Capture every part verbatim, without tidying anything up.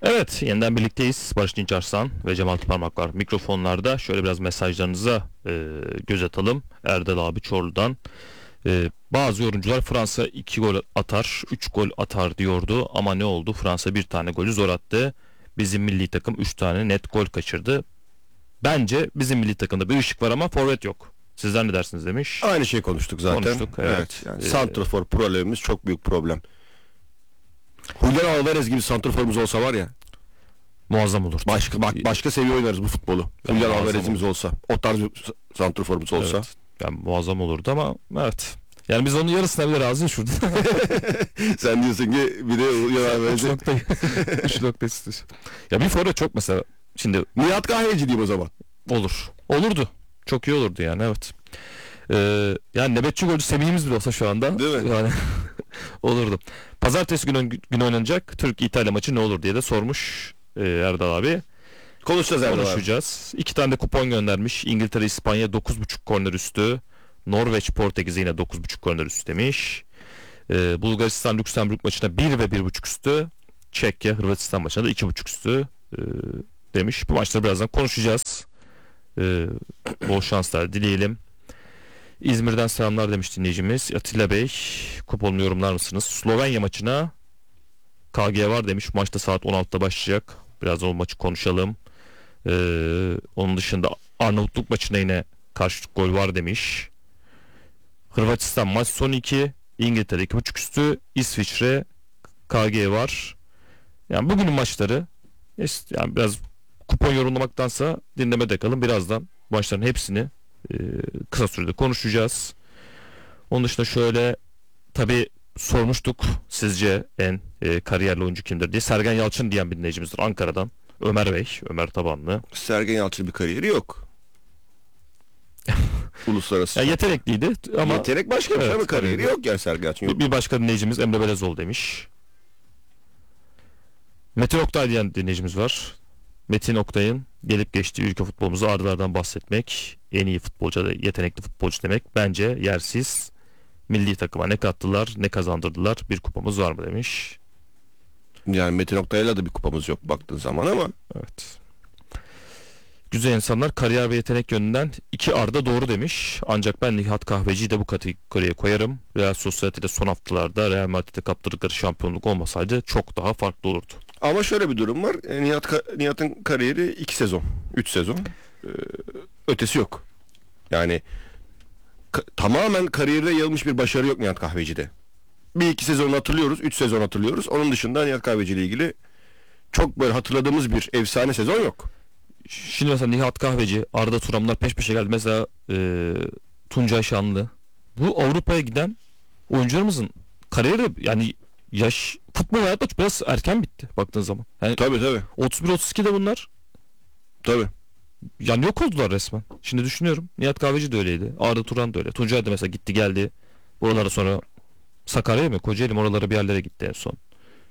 Evet, yeniden birlikteyiz. Barış Dinç Arslan ve Cemal Parmak var mikrofonlarda. Şöyle biraz mesajlarınıza e, göz atalım. Erdal abi Çorlu'dan. E, bazı yorumcular Fransa iki gol atar, üç gol atar diyordu. Ama ne oldu? Fransa bir tane golü zor attı. Bizim milli takım üç tane net gol kaçırdı. Bence bizim milli takımda bir ışık var ama forvet yok. Sizler ne dersiniz demiş. Aynı şeyi konuştuk zaten. Konuştuk, evet. evet yani Ee, santrafor problemimiz çok büyük problem. Julian Alvarez gibi santraforumuz olsa var ya, Muazzam olur. başka bak başka seviye oynarız bu futbolu. Ben Julian muazzam Alvarez'imiz olur. olsa, o tarz bir santraforumuz olsa. Evet. Yani muazzam olurdu ama evet. Yani biz onun yarısına bile razıyız şurada. Sen diyorsun ki bir de Julian üç Alvarez'i. noktayı. üç nokta istiyor. Ya bir forvet çok mesela. Şimdi Nihat Kahveci diyeyim o zaman. olur. Olurdu. Çok iyi olurdu yani, evet. Ee, yani nöbetçi golcü Semih'imiz bile olsa şu anda. Değil mi? Yani olurdu. Pazartesi günü, günü oynanacak Türk-İtalya maçı ne olur diye de sormuş e, Erdal abi. Konuşacağız Erdal abi. Konuşacağız. İki tane de kupon göndermiş. İngiltere, İspanya dokuz buçuk korner üstü. Norveç, Portekiz'e yine dokuz buçuk korner üstü demiş. Ee, Bulgaristan, Lüksemburg maçına bir ve bir buçuk üstü. Çekya, Hırvatistan maçına da iki buçuk üstü e, demiş. Bu maçları birazdan konuşacağız. Ee, bol şanslar dileyelim. İzmir'den selamlar demiş dinleyicimiz. Atilla Bey, kuponunu yorumlar mısınız? Slovenya maçına K G var demiş. Maçta saat on altıda başlayacak. Biraz o maçı konuşalım. Ee, onun dışında Arnavutluk maçına yine karşılık gol var demiş. Hırvatistan maç son iki. İngiltere iki buçuk üstü. İsviçre K G var. Yani bugünün maçları, yani biraz kupon yorumlamaktansa dinlemede kalın. Birazdan maçların hepsini e, kısa sürede konuşacağız. Onun dışında şöyle, tabi sormuştuk sizce en e, kariyerli oyuncu kimdir diye. Sergen Yalçın diyen bir dinleyicimizdir Ankara'dan. Ömer Bey, Ömer Tabanlı. Sergen Yalçın bir kariyeri yok. Uluslararası. Yani yetenekliydi ama yetenek başka bir şey evet, ama kariyeri kariyeri. yok yani Sergen Yalçın. Yok. Bir başka dinleyicimiz Emre Belezoğlu demiş. Metin Oktay diyen dinleyicimiz var. Metin Oktay'ın gelip geçtiği ülke futbolumuzu ardılardan bahsetmek, en iyi futbolcu, yetenekli futbolcu demek bence yersiz. Milli takıma ne kattılar, ne kazandırdılar, bir kupamız var mı demiş. Yani Metin Oktay'la da bir kupamız yok baktığın zaman ama. Evet. Güzel insanlar kariyer ve yetenek yönünden iki Arda doğru demiş. Ancak ben Nihat Kahveci'yi de bu kategoriye koyarım. Real Society'de son haftalarda Real Madrid'e kaptırdıkları şampiyonluk olmasaydı çok daha farklı olurdu. Ama şöyle bir durum var. E, Nihat Nihat'ın kariyeri iki sezon, üç sezon. Ee, ötesi yok. Yani ka- tamamen kariyerde yayılmış bir başarı yok Nihat Kahveci'de. Bir iki sezon hatırlıyoruz, üç sezon hatırlıyoruz. Onun dışında Nihat Kahveci ile ilgili çok böyle hatırladığımız bir efsane sezon yok. Şimdi mesela Nihat Kahveci, Arda Turan, bunlar peş peşe geldi. Mesela e, Tuncay Şanlı. Bu Avrupa'ya giden oyuncularımızın kariyeri, yani yaş, futbol hayatı biraz erken bitti baktığın zaman. Yani Tabii tabii. otuz bir otuz ikide bunlar Tabii. yani yok oldular resmen. Şimdi düşünüyorum. Nihat Kahveci de öyleydi. Arda Turan da öyle. Tuncay da mesela gitti geldi. Buralara sonra Sakarya mı? Kocaeli mi? Oralara bir yerlere gitti en son.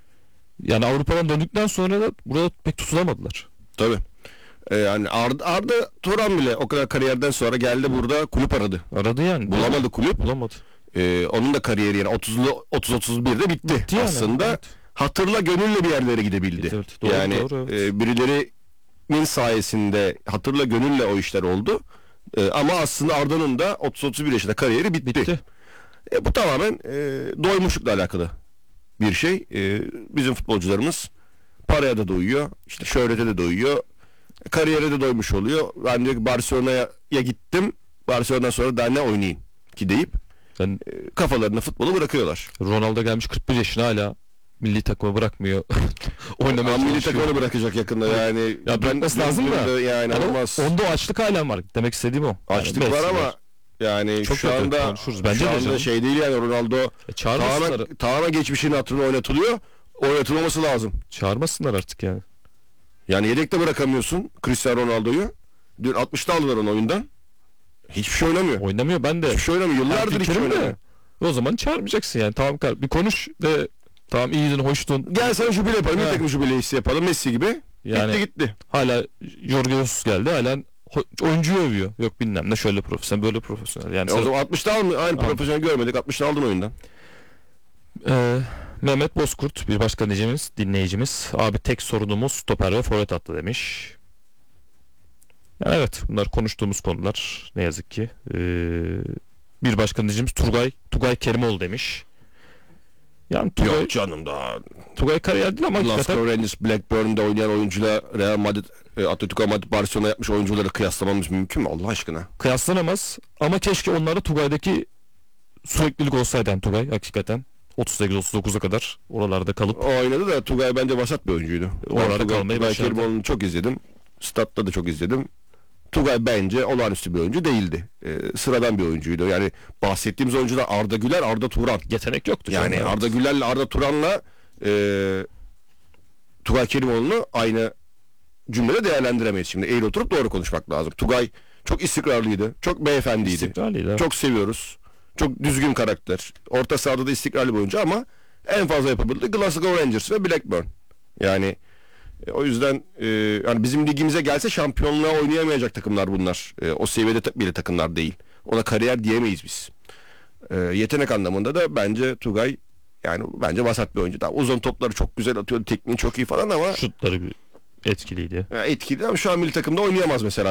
Yani Avrupa'dan döndükten sonra da burada pek tutulamadılar. Tabii. Ee, yani Arda, Arda Turan bile o kadar kariyerden sonra geldi burada kulüp aradı. Aradı yani. Bulamadı kulüp. Bulamadı. Ee, onun da kariyeri yani otuzlu otuz otuz birde bitti. Bitti yani, Aslında evet. hatırla gönülle bir yerlere gidebildi. Evet, evet. Doğru, yani doğru, evet. e, birilerinin sayesinde hatırla gönülle o işler oldu. E, ama aslında Arda'nın da otuz otuz bir yaşında kariyeri bitti. Bitti. E, bu tamamen e, doymuşlukla alakalı bir şey. E, bizim futbolcularımız paraya da doyuyor, işte şöhrete de doyuyor, kariyere de doymuş oluyor. Ben diyor ki Barcelona'ya gittim, Barcelona'dan sonra daha ne oynayayım ki deyip Ben, e, kafalarına futbolu bırakıyorlar. Ronaldo gelmiş kırk bir yaşına, hala milli takımı bırakmıyor. Oynamaya Milli çalışıyor. takımını bırakacak yakında yani. Ya bırakması lazım da. Yani Yani olmaz. onda o açlık halen var. Demek istediğim o. Açlık Yani var Messi ama yani Çok şu kötü, anda konuşuruz. Bence şu de anda canım. şey değil yani Ronaldo E, çağırmasınlar. tamamen, tamamen geçmişin hatırına oynatılıyor. Oynatılmaması lazım. Çağırmasınlar artık yani. Yani yedekte bırakamıyorsun Cristiano Ronaldo'yu. Dün altmışta aldılar onu oyundan. Hiçbir şey oynamıyor. Oynamıyor, ben de. Hiçbir şey oynamıyor. Yıllardır hiçbir şey fikrim de. oynamıyor. O zaman çağırmayacaksın yani. Tamam, bir konuş de tamam, iyiydin, hoştun. Gel sana jubile yapalım. Ha. Bir takım jübilesi yapalım. Messi gibi. Yani gitti gitti. hala Jorge Jesus geldi. Hala ho- oyuncuyu övüyor. Yok bilmem ne, şöyle profesyonel, böyle profesyonel. Yani E o sen- zaman altmışta almıyor. Aynı Tamam. profesyonel görmedik. altmışta aldın oyundan. Ee, Mehmet Bozkurt bir başka dinleyicimiz, dinleyicimiz abi tek sorunumuz stoper ve forvet hattı demiş. Yani evet, bunlar konuştuğumuz konular ne yazık ki. Ee, bir başka dinleyicimiz Turgay Tugay Kerimoğlu demiş. Yani Tugay, Yok canım daha. Tugay kariyer değil ama hakikaten Glasgow Rangers, Blackburn'da oynayan oyuncuyla Real Madrid, e, Atletico Madrid, Barcelona yapmış oyuncuları kıyaslamamız mümkün mü Allah aşkına? kıyaslanamaz ama keşke onlarda Tugay'daki süreklilik olsaydı yani Tugay hakikaten otuz sekiz otuz dokuza kadar oralarda kalıp O oynadı da Tugay bence vasat bir oyuncuydu. Oralarda Ben Tugay, kalmayı Tugay başardı. Kerimoğlu'nu çok izledim. Statta da çok izledim. Tugay bence olağanüstü bir oyuncu değildi. Ee, sıradan bir oyuncuydu. Yani bahsettiğimiz oyuncular Arda Güler, Arda Turan. yetenek yoktu. Yani canım. Arda Güler'le Arda Turan'la e, Tugay Kerimoğlu'nu aynı cümlede değerlendiremeyiz. Şimdi eğri oturup doğru konuşmak lazım. Tugay çok istikrarlıydı. Çok beyefendiydi. İstikrarlıydı, evet. Çok seviyoruz. Çok düzgün karakter. Orta sahada da istikrarlı bir oyuncu ama en fazla yapabildi Glasgow Rangers ve Blackburn. Yani e, o yüzden e, yani bizim ligimize gelse şampiyonluğa oynayamayacak takımlar bunlar. E, o seviyede ta- bile takımlar değil. Ona kariyer diyemeyiz biz. E, yetenek anlamında da bence Tugay yani bence vasat bir oyuncu. Daha uzun topları çok güzel atıyor, tekniği çok iyi falan ama Şutları bir etkiliydi. ya etkili ama şu an milli takımda oynayamaz mesela.